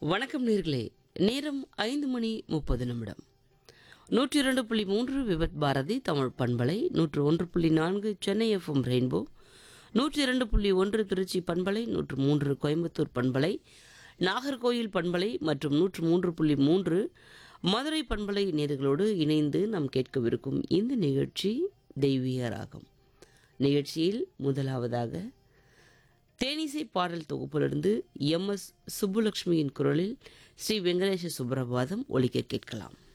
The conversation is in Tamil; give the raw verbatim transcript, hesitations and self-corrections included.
வணக்கம் நேர்களே. நேரம் ஐந்து மணி முப்பது நிமிடம். நூற்றி இரண்டு புள்ளி மூன்று விபத் பாரதி தமிழ் பண்பலை, நூற்று ஒன்று புள்ளி நான்கு சென்னை எஃப்எம் ரெயின்போ, நூற்றி இரண்டு புள்ளி ஒன்று திருச்சி பண்பலை, நூற்று மூன்று கோயம்புத்தூர் பண்பலை, நாகர்கோயில் பண்பலை மற்றும் நூற்று மூன்று புள்ளி மூன்று மதுரை பண்பலை நேர்களோடு இணைந்து நாம் கேட்கவிருக்கும் இந்த நிகழ்ச்சி தெய்வீக ராகம். நிகழ்ச்சியில் முதலாவதாக தேனிசை பாடல் தொகுப்பிலிருந்து எம் எஸ் சுப்புலட்சுமியின் குரலில் ஸ்ரீ வெங்கடேஷ சுப்ரபாதம் ஒலிக்க கேட்கலாம்.